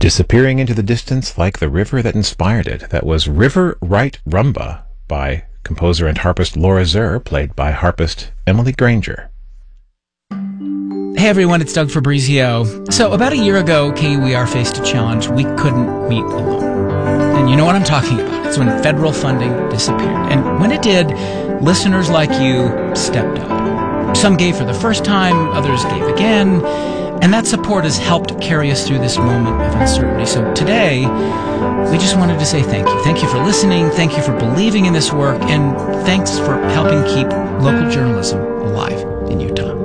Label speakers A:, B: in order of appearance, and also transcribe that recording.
A: Disappearing into the distance like the river that inspired it. That was River Right Rumba by composer and harpist Laura Zer, played by harpist Emily Granger.
B: Hey everyone, it's Doug Fabrizio. So about a year ago, KUER faced a challenge we couldn't meet alone. And you know what I'm talking about. It's when federal funding disappeared. And when it did, listeners like you stepped up. Some gave for the first time, others gave again. And that support has helped carry us through this moment of uncertainty. So today, we just wanted to say thank you. Thank you for listening. Thank you for believing in this work. And thanks for helping keep local journalism alive in Utah.